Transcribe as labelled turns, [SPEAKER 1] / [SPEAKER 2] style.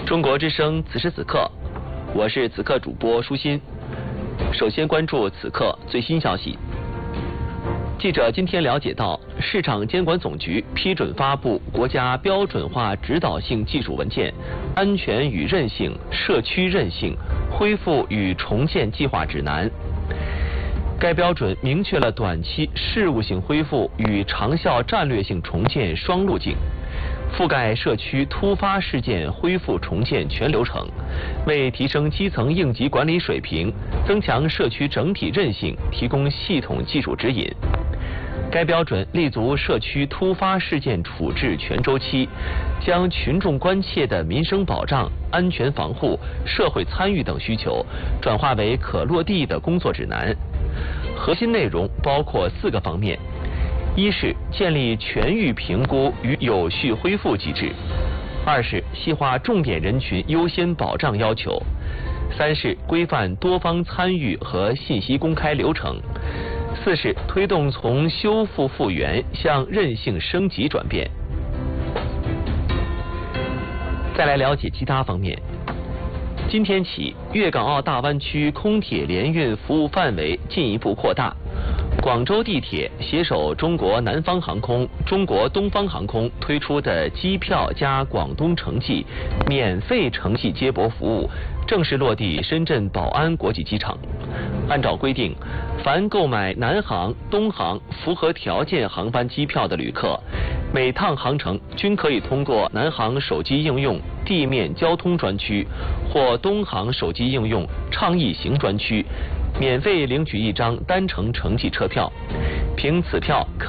[SPEAKER 1] 中国之声此时此刻，我是此刻主播舒心。首先关注此刻最新消息。记者今天了解到，市场监管总局批准发布国家标准化指导性技术文件《安全与韧性社区韧性恢复与重建计划指南》。该标准明确了短期事务性恢复与长效战略性重建双路径，覆盖社区突发事件恢复重建全流程，为提升基层应急管理水平、增强社区整体韧性提供系统技术指引。该标准立足社区突发事件处置全周期，将群众关切的民生保障、安全防护、社会参与等需求转化为可落地的工作指南。核心内容包括4个方面：一是建立全域评估与有序恢复机制；2是细化重点人群优先保障要求；3是规范多方参与和信息公开流程；4是推动从修复复原向韧性升级转变。再来了解其他方面。今天起，粤港澳大湾区空铁联运服务范围进一步扩大。广州地铁携手中国南方航空、中国东方航空推出的机票加广东城际免费城际接驳服务正式落地深圳宝安国际机场。按照规定，凡购买南航、东航符合条件航班机票的旅客，每趟航程均可以通过南航手机应用地面交通专区或东航手机应用倡议行专区免费领取1张单程城际车票，凭此票可